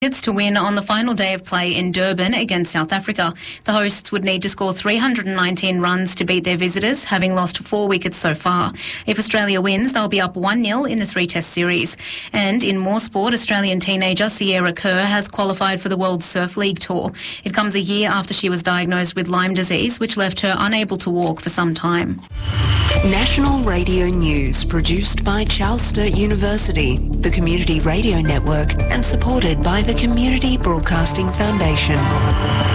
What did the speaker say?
It's to win on the final day of play in Durban against South Africa. The hosts would need to score 319 runs to beat their visitors, having lost 4 wickets so far. If Australia wins, they'll be up 1-0 in the 3-test series. And in more sport, Australian teenager Sierra Kerr has qualified for the World Surf League Tour. It comes a year after she was diagnosed with Lyme disease, which left her unable to walk for some time. National Radio News, produced by Charles Sturt University, the Community Radio Network, and supported by the Community Broadcasting Foundation.